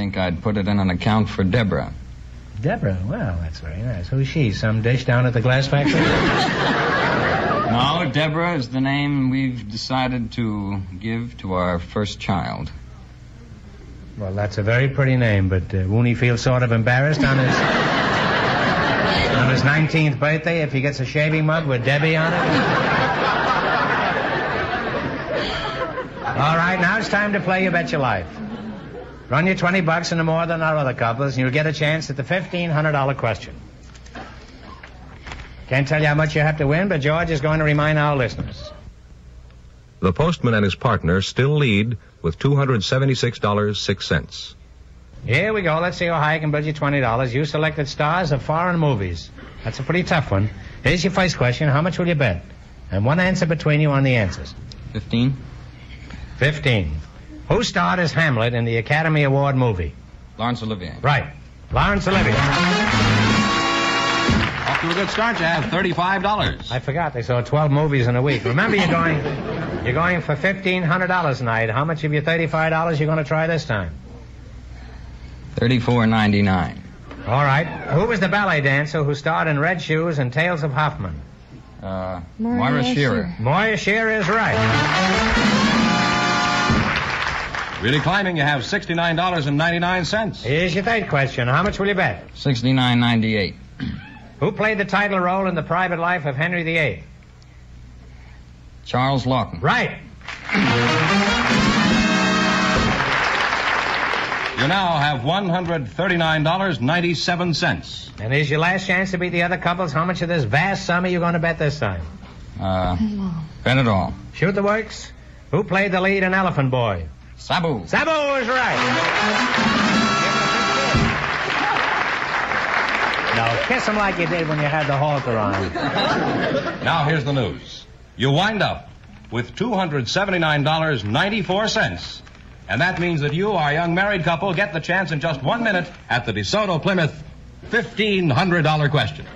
think I'd put it in an account for Deborah. Deborah? Well, that's very nice. Who's she? Some dish down at the glass factory? No, Deborah is the name we've decided to give to our first child. Well, that's a very pretty name, but won't he feel sort of embarrassed on his 19th birthday if he gets a shaving mug with Debbie on it? All right, now it's time to play You Bet Your Life. Run your $20 into more than our other couples, and you'll get a chance at the $1,500 question. Can't tell you how much you have to win, but George is going to remind our listeners. The postman and his partner still lead with $276.06. Here we go. Let's see how high I can build you $20. You selected stars of foreign movies. That's a pretty tough one. Here's your first question. How much will you bet? And one answer between you on the answers. 15. 15. Who starred as Hamlet in the Academy Award movie? Laurence Olivier. Right. Laurence Olivier. Off to a good start. You have $35. I forgot. They saw 12 movies in a week. Remember, you're going for $1,500 tonight. How much of your $35 you're going to try this time? $34.99. All right. Who was the ballet dancer who starred in Red Shoes and Tales of Hoffman? Moira Shearer. Moira Shearer is right. Really climbing, you have $69.99. Here's your third question. How much will you bet? $69.98. Who played the title role in The Private Life of Henry VIII? Charles Lawton. Right. You now have $139.97. And here's your last chance to beat the other couples. How much of this vast sum are you going to bet this time? Bet it all. Shoot the works. Who played the lead in Elephant Boy? Sabu. Sabu is right. Now, kiss him like you did when you had the halter on. Now, here's the news. You wind up with $279.94. And that means that you, our young married couple, get the chance in just 1 minute at the DeSoto Plymouth $1,500 question.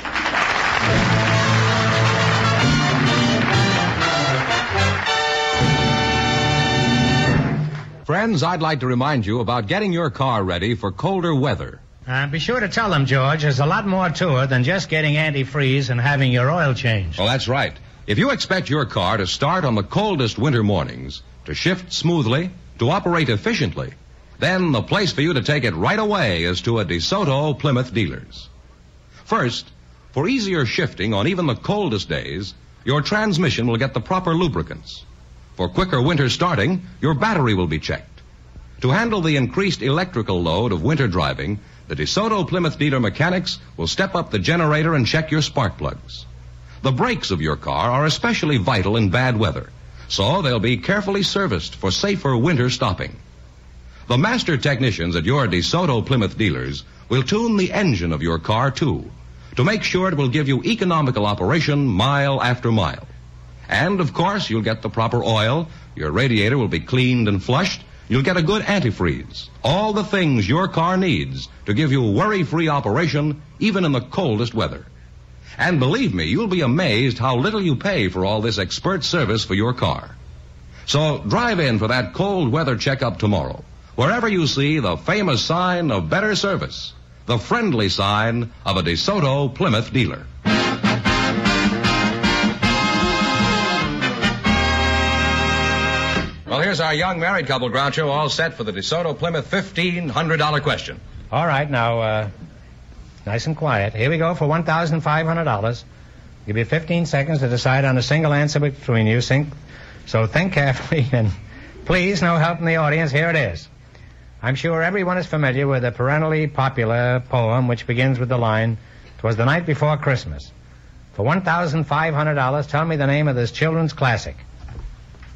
Friends, I'd like to remind you about getting your car ready for colder weather. Be sure to tell them, George, there's a lot more to it than just getting antifreeze and having your oil changed. Well, that's right. If you expect your car to start on the coldest winter mornings, to shift smoothly, to operate efficiently, then the place for you to take it right away is to a DeSoto Plymouth dealers. First, for easier shifting on even the coldest days, your transmission will get the proper lubricants. For quicker winter starting, your battery will be checked. To handle the increased electrical load of winter driving, the DeSoto Plymouth dealer mechanics will step up the generator and check your spark plugs. The brakes of your car are especially vital in bad weather, so they'll be carefully serviced for safer winter stopping. The master technicians at your DeSoto Plymouth dealers will tune the engine of your car, too, to make sure it will give you economical operation mile after mile. And, of course, you'll get the proper oil, your radiator will be cleaned and flushed, you'll get a good antifreeze, all the things your car needs to give you worry-free operation even in the coldest weather. And believe me, you'll be amazed how little you pay for all this expert service for your car. So drive in for that cold weather checkup tomorrow, wherever you see the famous sign of better service, the friendly sign of a DeSoto Plymouth dealer. Well, here's our young married couple, Groucho, all set for the DeSoto Plymouth $1,500 question. All right, now, nice and quiet. Here we go for $1,500. Give you 15 seconds to decide on a single answer between you. So think carefully, and please, no help in the audience. Here it is. I'm sure everyone is familiar with a perennially popular poem which begins with the line, "'Twas the night before Christmas." For $1,500, tell me the name of this children's classic.